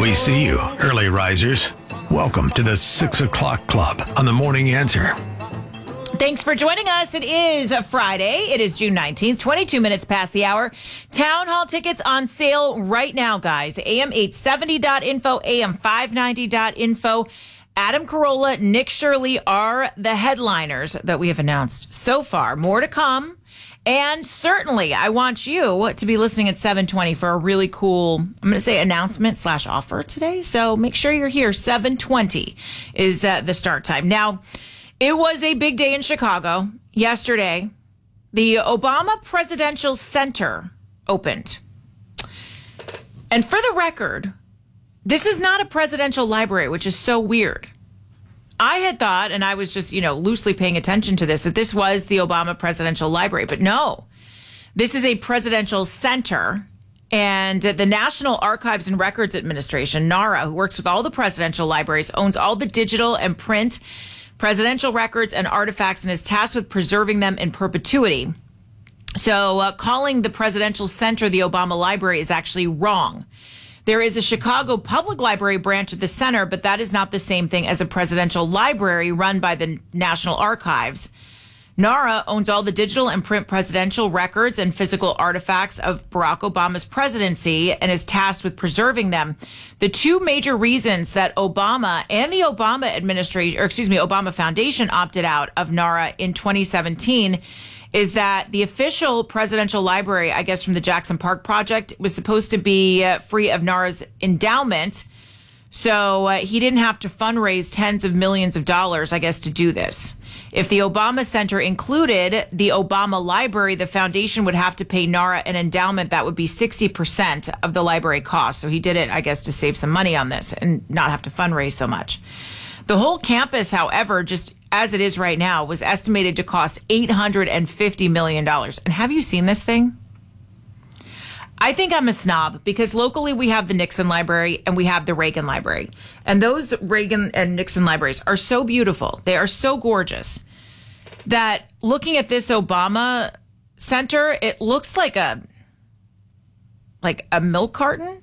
We see you, early risers. Welcome to the 6 o'clock club on the Morning Answer. Thanks for joining us. It is a Friday. It is June 19th, 22 minutes past the hour. Town hall tickets on sale right now, guys. AM870.info, AM590.info. Adam Carolla, Nick Shirley are the headliners that we have announced so far. More to come. And certainly, I want you to be listening at 7:20 for a really cool, I'm going to say announcement/offer today. So make sure you're here. 7:20 is the start time. Now, it was a big day in Chicago yesterday. The Obama Presidential Center opened. And for the record, this is not a presidential library, which is so weird. I had thought, and I was just, loosely paying attention to this, that this was the Obama Presidential Library. But no, this is a presidential center. And the National Archives and Records Administration, NARA, who works with all the presidential libraries, owns all the digital and print presidential records and artifacts and is tasked with preserving them in perpetuity. So calling the Presidential Center the Obama Library is actually wrong. There is a Chicago Public Library branch at the center, but that is not the same thing as a presidential library run by the National Archives. NARA owns all the digital and print presidential records and physical artifacts of Barack Obama's presidency and is tasked with preserving them. The two major reasons that Obama and the Obama administration, Obama Foundation opted out of NARA in 2017 is that the official presidential library, I guess from the Jackson Park Project, was supposed to be free of NARA's endowment. So he didn't have to fundraise tens of millions of dollars, I guess, to do this. If the Obama Center included the Obama Library, the foundation would have to pay NARA an endowment that would be 60% of the library cost. So he did it, I guess, to save some money on this and not have to fundraise so much. The whole campus, however, just as it is right now, was estimated to cost $850 million. And have you seen this thing? I think I'm a snob because locally we have the Nixon Library and we have the Reagan Library. And those Reagan and Nixon libraries are so beautiful. They are so gorgeous that looking at this Obama Center, it looks like a milk carton.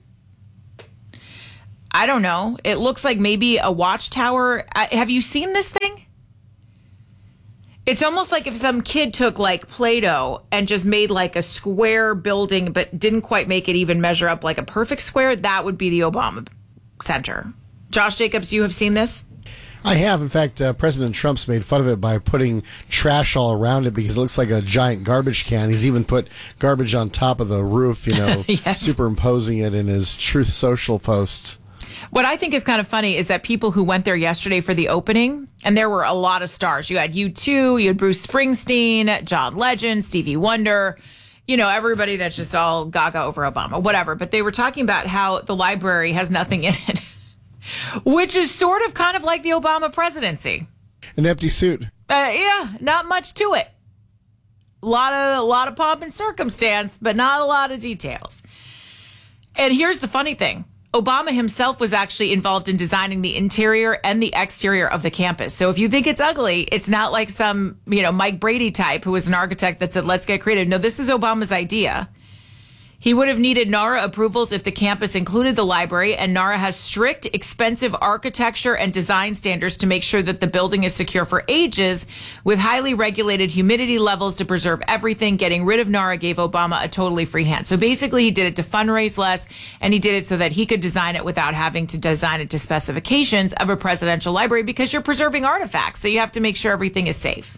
I don't know. It looks like maybe a watchtower. Have you seen this thing? It's almost like if some kid took like Play-Doh and just made like a square building, but didn't quite make it even measure up like a perfect square. That would be the Obama Center. Josh Jacobs, you have seen this? I have. In fact, President Trump's made fun of it by putting trash all around it because it looks like a giant garbage can. He's even put garbage on top of the roof, Yes. Superimposing it in his Truth Social posts. What I think is kind of funny is that people who went there yesterday for the opening, and there were a lot of stars. You had U2, you had Bruce Springsteen, John Legend, Stevie Wonder, everybody that's just all gaga over Obama, whatever. But they were talking about how the library has nothing in it, which is sort of kind of like the Obama presidency. An empty suit. Yeah, not much to it. A lot of pomp and circumstance, but not a lot of details. And here's the funny thing. Obama himself was actually involved in designing the interior and the exterior of the campus. So if you think it's ugly, it's not like some, Mike Brady type who was an architect that said, let's get creative. No, this is Obama's idea. He would have needed NARA approvals if the campus included the library, and NARA has strict, expensive architecture and design standards to make sure that the building is secure for ages with highly regulated humidity levels to preserve everything. Getting rid of NARA gave Obama a totally free hand. So basically he did it to fundraise less, and he did it so that he could design it without having to design it to specifications of a presidential library because you're preserving artifacts. So you have to make sure everything is safe.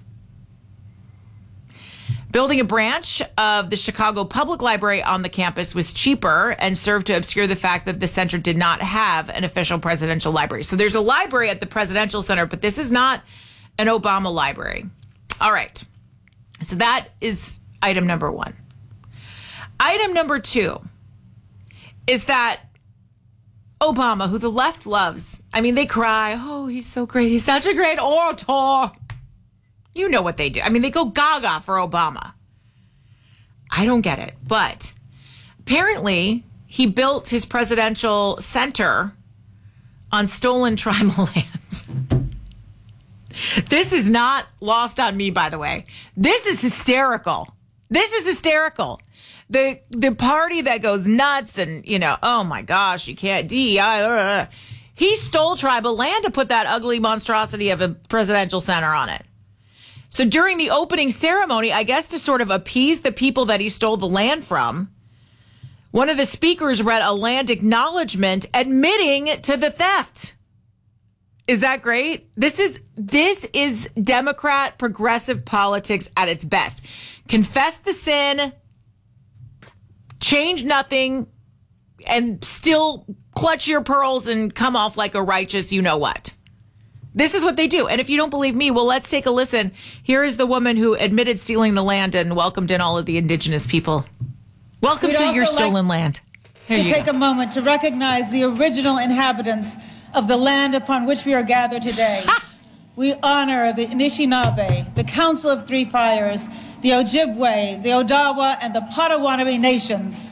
Building a branch of the Chicago Public Library on the campus was cheaper and served to obscure the fact that the center did not have an official presidential library. So there's a library at the Presidential Center, but this is not an Obama library. All right. So that is item number one. Item number two is that Obama, who the left loves, they cry, oh, he's so great. He's such a great orator. You know what they do. They go gaga for Obama. I don't get it. But apparently he built his presidential center on stolen tribal lands. This is not lost on me, by the way. This is hysterical. the party that goes nuts and, oh my gosh, you can't DEI. He stole tribal land to put that ugly monstrosity of a presidential center on it. So during the opening ceremony, I guess to sort of appease the people that he stole the land from, one of the speakers read a land acknowledgement admitting to the theft. Is that great? This is Democrat progressive politics at its best. Confess the sin, change nothing, and still clutch your pearls and come off like a righteous you-know-what. This is what they do. And if you don't believe me, well, let's take a listen. Here is the woman who admitted stealing the land and welcomed in all of the indigenous people. Welcome to your stolen land. To take a moment to recognize the original inhabitants of the land upon which we are gathered today. We honor the Anishinaabe, the Council of Three Fires, the Ojibwe, the Odawa, and the Potawatomi nations.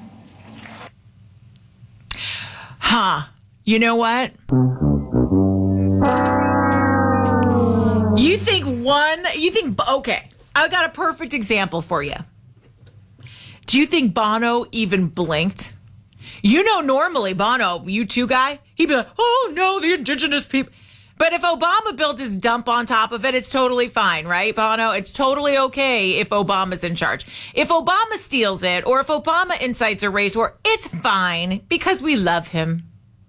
You know what? Okay, I got a perfect example for you. Do you think Bono even blinked? Normally Bono, U2 guy, he'd be like, oh no, the indigenous people. But if Obama built his dump on top of it, it's totally fine, right, Bono? It's totally okay if Obama's in charge. If Obama steals it or if Obama incites a race war, it's fine because we love him.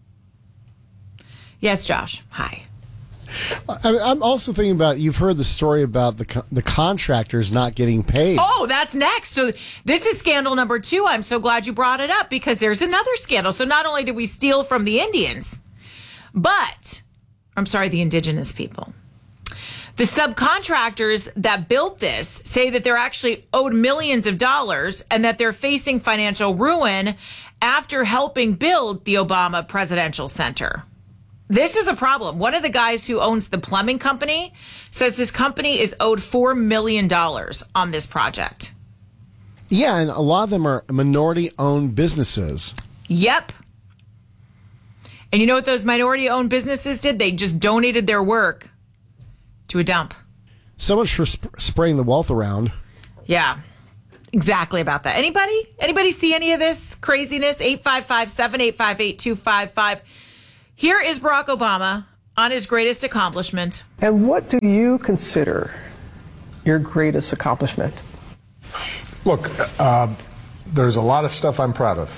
Yes, Josh. Hi. I'm also thinking about, you've heard the story about the contractors not getting paid. Oh, that's next. So this is scandal number 2. I'm so glad you brought it up because there's another scandal. So not only did we steal from the Indians, but, the indigenous people. The subcontractors that built this say that they're actually owed millions of dollars and that they're facing financial ruin after helping build the Obama Presidential Center. This is a problem. One of the guys who owns the plumbing company says his company is owed $4 million on this project. Yeah, and a lot of them are minority-owned businesses. Yep. And you know what those minority-owned businesses did? They just donated their work to a dump. So much for spraying the wealth around. Yeah, exactly about that. Anybody see any of this craziness? 855-785-8255. Here is Barack Obama on his greatest accomplishment. And what do you consider your greatest accomplishment? Look, there's a lot of stuff I'm proud of.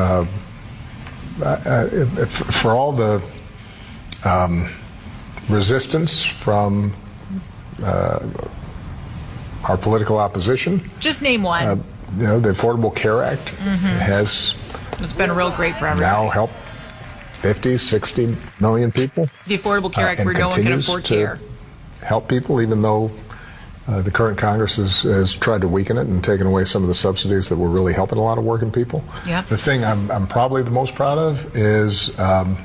For all the resistance from our political opposition. Just name one. The Affordable Care Act has... It's been real great for everybody. Now helped 50, 60 million people. The Affordable Care Act where no one can afford care. Help people, even though the current Congress has tried to weaken it and taken away some of the subsidies that were really helping a lot of working people. Yep. The thing I'm probably the most proud of is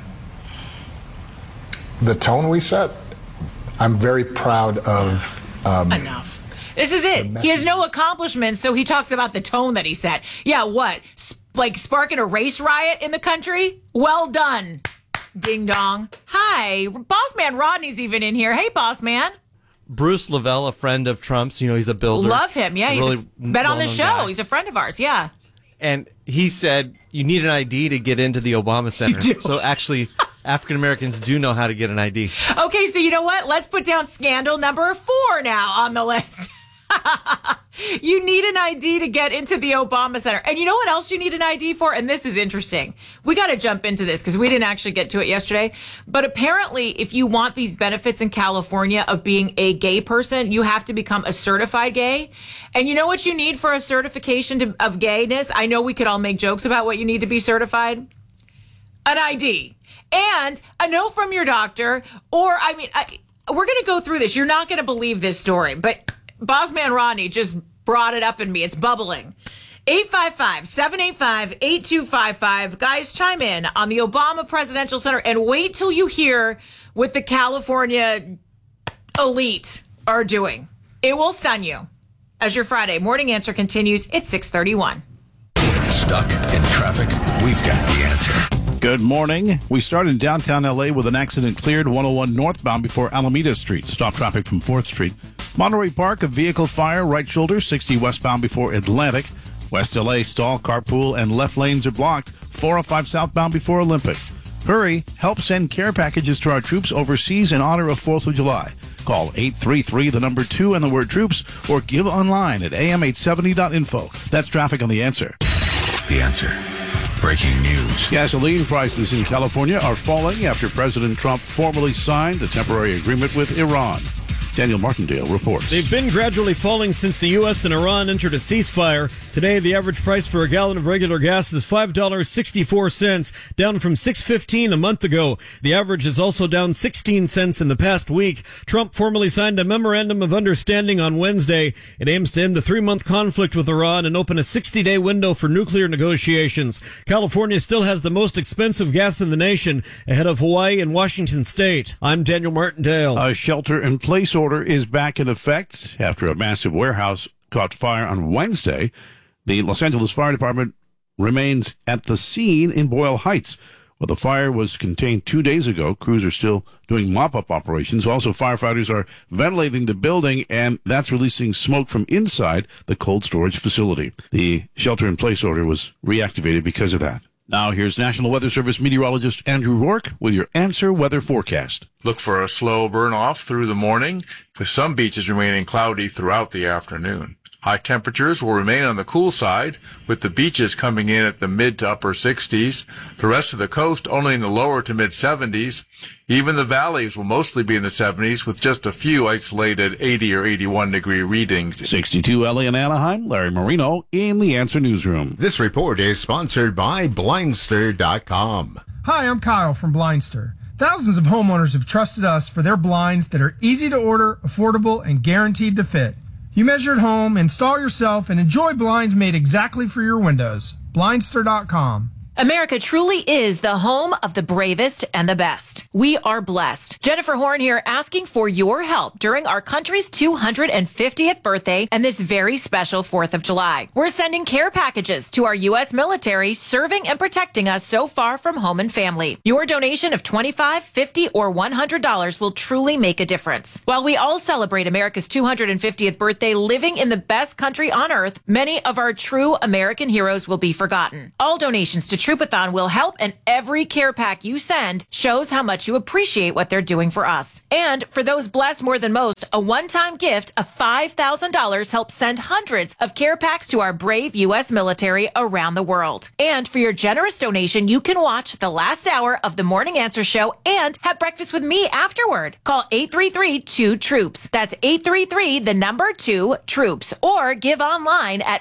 the tone we set. I'm very proud of... Enough. This is it. He has no accomplishments, so he talks about the tone that he set. Yeah, what? Like sparking a race riot in the country? Well done. Ding dong. Hi. Boss Man Rodney's even in here. Hey, Boss Man. Bruce Lavelle, a friend of Trump's, he's a builder. Love him. Yeah, he's been on the show. Guy. He's a friend of ours. Yeah. And he said you need an ID to get into the Obama Center. So actually, African Americans do know how to get an ID. Okay, so you know what? Let's put down scandal number 4 now on the list. You need an ID to get into the Obama Center. And you know what else you need an ID for? And this is interesting. We got to jump into this because we didn't actually get to it yesterday. But apparently, if you want these benefits in California of being a gay person, you have to become a certified gay. And you know what you need for a certification of gayness? I know we could all make jokes about what you need to be certified. An ID. And a note from your doctor. Or, we're going to go through this. You're not going to believe this story, but Bossman Rodney just brought it up in me. It's bubbling. 855-785-8255. Guys, chime in on the Obama Presidential Center and wait till you hear what the California elite are doing. It will stun you. As your Friday morning answer continues, it's 6:31. Stuck in traffic? We've got the answer. Good morning. We start in downtown L.A. with an accident cleared 101 northbound before Alameda Street. Stop traffic from 4th Street. Monterey Park, a vehicle fire, right shoulder, 60 westbound before Atlantic. West LA, stall, carpool, and left lanes are blocked. 405 southbound before Olympic. Hurry, help send care packages to our troops overseas in honor of 4th of July. Call 833, the number 2 and the word troops, or give online at am870.info. That's traffic on The Answer. The Answer. Breaking news. Gasoline prices in California are falling after President Trump formally signed a temporary agreement with Iran. Daniel Martindale reports. They've been gradually falling since the U.S. and Iran entered a ceasefire. Today, the average price for a gallon of regular gas is $5.64, down from $6.15 a month ago. The average is also down 16 cents in the past week. Trump formally signed a memorandum of understanding on Wednesday. It aims to end the 3-month conflict with Iran and open a 60-day window for nuclear negotiations. California still has the most expensive gas in the nation, ahead of Hawaii and Washington State. I'm Daniel Martindale. A shelter-in-place order is back in effect after a massive warehouse caught fire on Wednesday. The Los Angeles Fire Department remains at the scene in Boyle Heights. Well, the fire was contained 2 days ago. Crews are still doing mop-up operations. Also, firefighters are ventilating the building, and that's releasing smoke from inside the cold storage facility. The shelter-in-place order was reactivated because of that. Now, here's National Weather Service meteorologist Andrew Rourke with your Answer Weather forecast. Look for a slow burn-off through the morning, with some beaches remaining cloudy throughout the afternoon. High temperatures will remain on the cool side, with the beaches coming in at the mid to upper 60s. The rest of the coast only in the lower to mid 70s. Even the valleys will mostly be in the 70s, with just a few isolated 80 or 81 degree readings. 62 LA and Anaheim, Larry Marino in the Answer Newsroom. This report is sponsored by Blindster.com. Hi, I'm Kyle from Blindster. Thousands of homeowners have trusted us for their blinds that are easy to order, affordable, and guaranteed to fit. You measure at home, install yourself, and enjoy blinds made exactly for your windows. Blindster.com. America truly is the home of the bravest and the best. We are blessed. Jennifer Horn here, asking for your help during our country's 250th birthday and this very special 4th of July. We're sending care packages to our U.S. military serving and protecting us so far from home and family. Your donation of $25, $50, or $100 will truly make a difference. While we all celebrate America's 250th birthday living in the best country on earth, many of our true American heroes will be forgotten. All donations to Troupathon will help, and every care pack you send shows how much you appreciate what they're doing for us. And for those blessed more than most, a one-time gift of $5,000 helps send hundreds of care packs to our brave U.S. military around the world. And for your generous donation, you can watch the last hour of the Morning Answer Show and have breakfast with me afterward. Call 833-2-TROOPS. That's 833, the number 2, TROOPS. Or give online at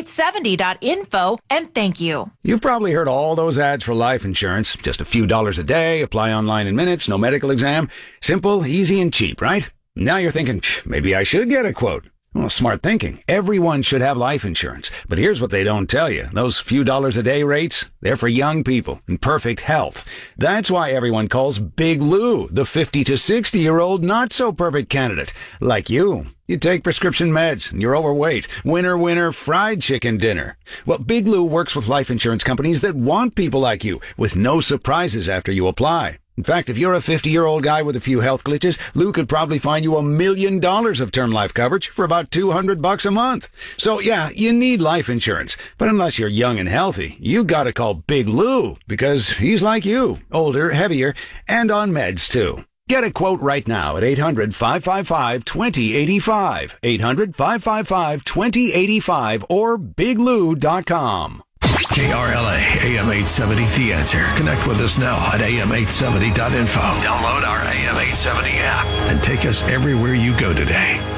am870.info, and thank you. You've probably heard all those ads for life insurance. Just a few dollars a day, apply online in minutes, no medical exam. Simple, easy, and cheap, right? Now you're thinking, maybe I should get a quote. Well, smart thinking. Everyone should have life insurance. But here's what they don't tell you. Those few dollars a day rates, they're for young people in perfect health. That's why everyone calls Big Lou the 50 to 60-year-old not-so-perfect candidate. Like you. You take prescription meds, and you're overweight. Winner, winner, fried chicken dinner. Well, Big Lou works with life insurance companies that want people like you, with no surprises after you apply. In fact, if you're a 50-year-old guy with a few health glitches, Lou could probably find you $1 million of term life coverage for about $200 a month. So yeah, you need life insurance. But unless you're young and healthy, you gotta call Big Lou, because he's like you, older, heavier, and on meds too. Get a quote right now at 800-555-2085, 800-555-2085, or biglou.com. KRLA AM 870 The Answer. Connect with us now at am870.info. Download our AM 870 app and take us everywhere you go today.